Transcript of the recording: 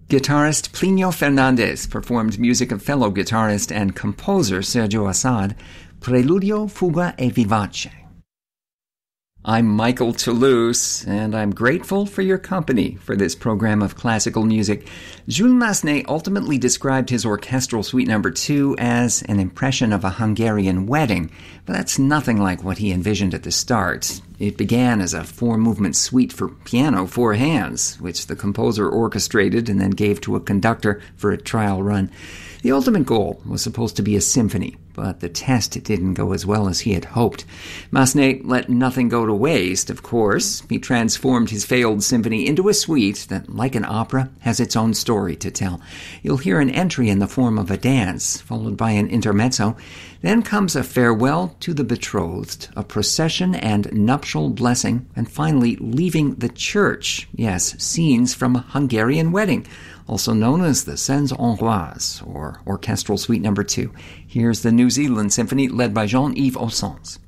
Guitarist Plinio Fernandez performed music of fellow guitarist and composer Sergio Assad, Preludio, Fuga e Vivace. I'm Michael Toulouse, and I'm grateful for your company for this program of classical music. Jules Massenet ultimately described his orchestral suite number 2 as an impression of a Hungarian wedding, but that's nothing like what he envisioned at the start. It began as a 4-movement suite for piano, 4 hands, which the composer orchestrated and then gave to a conductor for a trial run. The ultimate goal was supposed to be a symphony, but the test didn't go as well as he had hoped. Massenet let nothing go to waste, of course. He transformed his failed symphony into a suite that, like an opera, has its own story to tell. You'll hear an entry in the form of a dance, followed by an intermezzo. Then comes a farewell to the betrothed, a procession and nuptial blessing, and finally leaving the church. Yes, scenes from a Hungarian wedding, also known as the Scènes Hongroises, or Orchestral Suite number 2. Here's the New Zealand Symphony led by Jean-Yves Ossens.